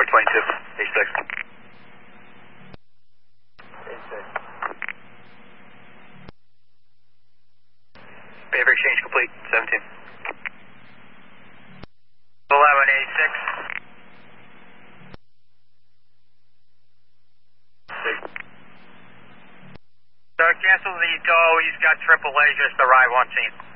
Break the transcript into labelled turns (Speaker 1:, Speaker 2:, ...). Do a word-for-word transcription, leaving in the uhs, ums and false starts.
Speaker 1: twenty-two, A six. Paper exchange complete, seventeen. eleven, A six. six. So cancel the tow, he's got triple A, just arrive on scene.